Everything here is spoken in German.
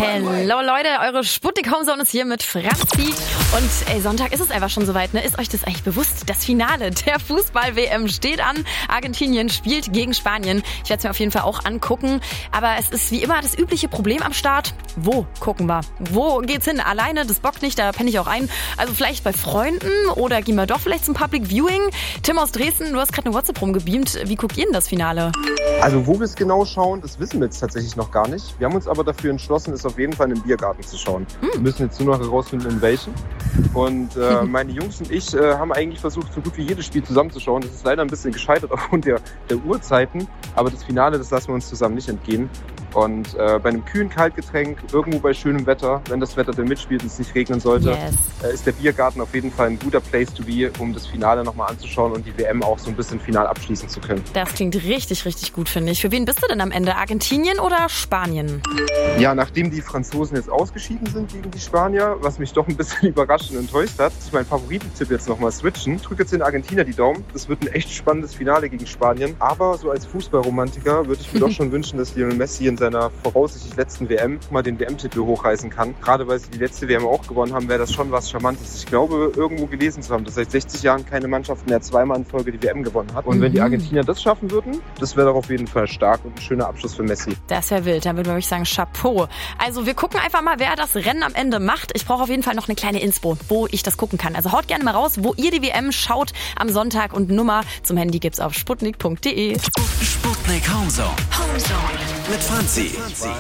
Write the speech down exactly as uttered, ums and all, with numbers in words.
Hello Leute, eure Sputnik Homezone ist hier mit Franzi. Und ey, Sonntag ist es einfach schon soweit, ne? Ist euch das eigentlich bewusst? Das Finale der Fußball-W M steht an. Argentinien spielt gegen Spanien. Ich werde es mir auf jeden Fall auch angucken. Aber es ist wie immer das übliche Problem am Start. Wo gucken wir? Wo geht's hin? Alleine, das bockt nicht, da penne ich auch ein. Also vielleicht bei Freunden oder gehen wir doch vielleicht zum Public Viewing? Tim aus Dresden, du hast gerade eine WhatsApp rumgebeamt. Wie guckt ihr denn das Finale? Also wo wir es genau schauen, das wissen wir jetzt tatsächlich noch gar nicht. Wir haben uns aber dafür entschlossen, es auf jeden Fall in den Biergarten zu schauen. Hm. Wir müssen jetzt nur noch herausfinden, in welchen. Und äh, meine Jungs und ich äh, haben eigentlich versucht, so gut wie jedes Spiel zusammenzuschauen. Das ist leider ein bisschen gescheitert aufgrund der, der Uhrzeiten. Aber das Finale, das lassen wir uns zusammen nicht entgehen. Und äh, bei einem kühlen Kaltgetränk, irgendwo bei schönem Wetter, wenn das Wetter denn mitspielt und es nicht regnen sollte, yes. äh, ist der Biergarten auf jeden Fall ein guter Place to be, um das Finale nochmal anzuschauen und die W M auch so ein bisschen final abschließen zu können. Das klingt richtig, richtig gut, finde ich. Für wen bist du denn am Ende? Argentinien oder Spanien? Ja, nachdem die Franzosen jetzt ausgeschieden sind gegen die Spanier, was mich doch ein bisschen überrascht und enttäuscht hat, ist mein Favoritentipp jetzt nochmal switchen. Drück jetzt den Argentinier die Daumen. Das wird ein echt spannendes Finale gegen Spanien. Aber so als Fußballromantiker würde ich mir doch schon wünschen, dass Lionel Messi in seiner voraussichtlich letzten W M mal den W M-Titel hochreißen kann. Gerade weil sie die letzte W M auch gewonnen haben, wäre das schon was Charmantes. Ich glaube, irgendwo gelesen zu haben, dass seit sechzig Jahren keine Mannschaft mehr zweimal in Folge die W M gewonnen hat. Und mhm. wenn die Argentinier das schaffen würden, das wäre doch auf jeden Fall stark und ein schöner Abschluss für Messi. Das wäre wild, dann würde man wirklich sagen Chapeau. Also wir gucken einfach mal, wer das Rennen am Ende macht. Ich brauche auf jeden Fall noch eine kleine Inspo, wo ich das gucken kann. Also haut gerne mal raus, wo ihr die W M schaut am Sonntag, und Nummer zum Handy gibt's auf sputnik punkt de. Sputnik Homezone. Homezone. Mit Franzi.